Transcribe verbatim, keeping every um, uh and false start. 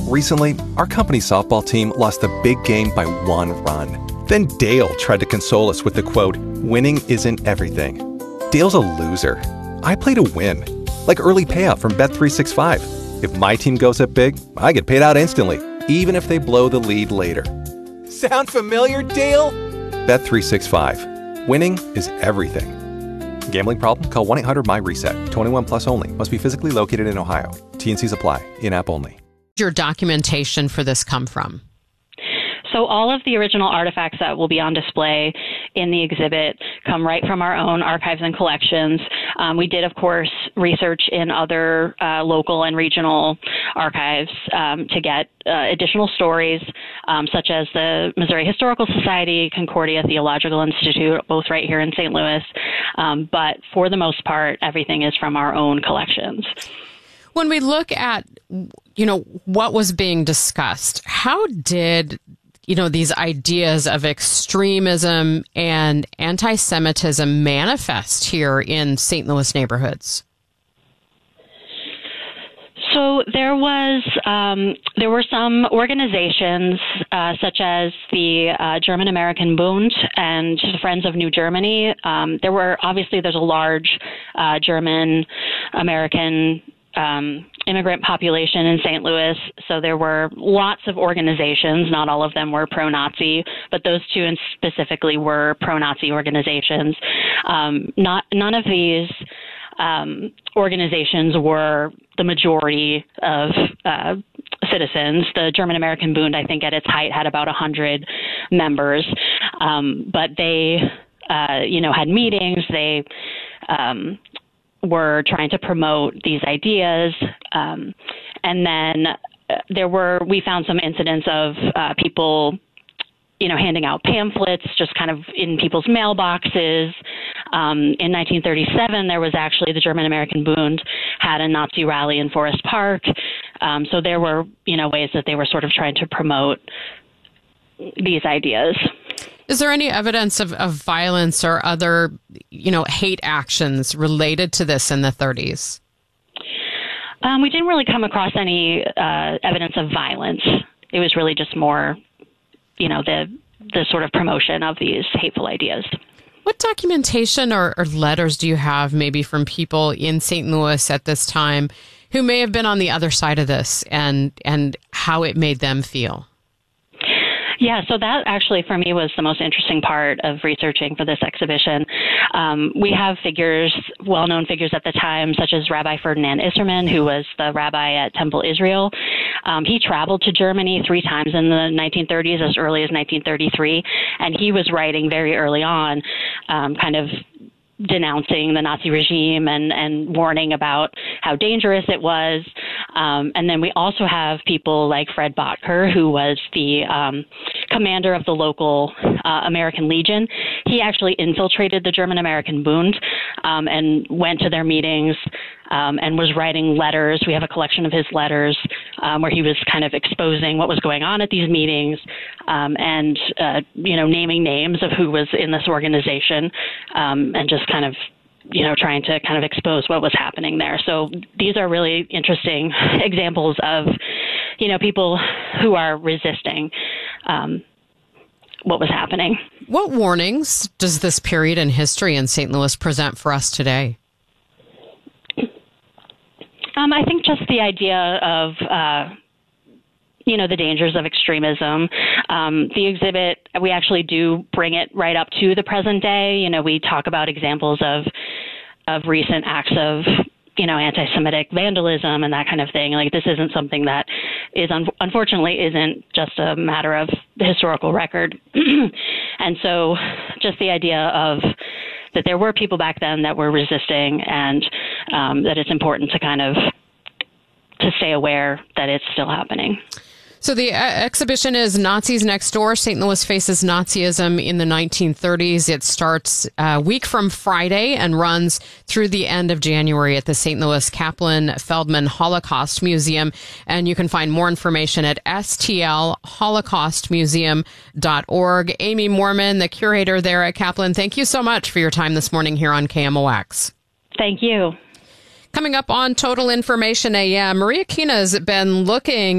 Recently, our company softball team lost a big game by one run. Then Dale tried to console us with the quote, "Winning isn't everything." Dale's a loser. I play to win. Like early payout from Bet three sixty-five. If my team goes up big, I get paid out instantly, even if they blow the lead later. Sound familiar, Dale? Bet three sixty-five. Winning is everything. Gambling problem? Call one eight hundred M Y RESET. twenty-one plus only. Must be physically located in Ohio. T and Cs apply. In-app only. Your documentation for this come from? So all of the original artifacts that will be on display in the exhibit come right from our own archives and collections. Um, we did, of course, research in other uh, local and regional archives um, to get uh, additional stories, um, such as the Missouri Historical Society, Concordia Theological Institute, both right here in Saint Louis. Um, but for the most part, everything is from our own collections. When we look at, you know, what was being discussed, how did, you know, these ideas of extremism and anti-Semitism manifest here in Saint Louis neighborhoods? So there was, um, there were some organizations uh, such as the uh, German American Bund and the Friends of New Germany. Um, there were obviously there's a large uh, German American um, immigrant population in Saint Louis, so there were lots of organizations. Not all of them were pro-Nazi, but those two in specifically were pro-Nazi organizations. Um, not none of these um, organizations were the majority of uh, citizens. The German American Bund, I think, at its height had about one hundred members, um, but they, uh, you know, had meetings. They um, were trying to promote these ideas. Um, and then uh, there were, we found some incidents of uh, people, you know, handing out pamphlets just kind of in people's mailboxes. Um, in nineteen thirty-seven, there was actually the German American Bund had a Nazi rally in Forest Park. Um, so there were, you know, ways that they were sort of trying to promote these ideas. Is there any evidence of, of violence or other, you know, hate actions related to this in the thirties? Um, we didn't really come across any uh, evidence of violence. It was really just more, you know, the the sort of promotion of these hateful ideas. What documentation or, or letters do you have maybe from people in Saint Louis at this time who may have been on the other side of this and and how it made them feel? Yeah, so that actually for me was the most interesting part of researching for this exhibition. Um, we have figures, well-known figures at the time, such as Rabbi Ferdinand Isserman, who was the rabbi at Temple Israel. Um, he traveled to Germany three times in the nineteen thirties, as early as nineteen thirty-three, and he was writing very early on, um, kind of denouncing the Nazi regime and, and warning about how dangerous it was. Um, and then we also have people like Fred Botker, who was the um, commander of the local uh, American Legion. He actually infiltrated the German American Bund um, and went to their meetings um, and was writing letters. We have a collection of his letters um, where he was kind of exposing what was going on at these meetings um, and, uh, you know, naming names of who was in this organization um, and just kind of, you know, trying to kind of expose what was happening there. So these are really interesting examples of, you know, people who are resisting um, what was happening. What warnings does this period in history in Saint Louis present for us today? Um, I think just the idea of, uh, you know, the dangers of extremism. Um, the exhibit, we actually do bring it right up to the present day. You know, we talk about examples of of recent acts of, you know, anti-Semitic vandalism and that kind of thing. Like, this isn't something that is, un- unfortunately, isn't just a matter of the historical record. And so just the idea of that there were people back then that were resisting and um, that it's important to kind of to stay aware that it's still happening. So the uh, exhibition is Nazis Next Door, Saint Louis Faces Nazism in the nineteen thirties. It starts a week from Friday and runs through the end of January at the Saint Louis Kaplan Feldman Holocaust Museum. And you can find more information at S T L holocaust museum dot org. Amy Moorman, the curator there at Kaplan, thank you so much for your time this morning here on K M O X. Thank you. Coming up on Total Information A M, Maria Kina has been looking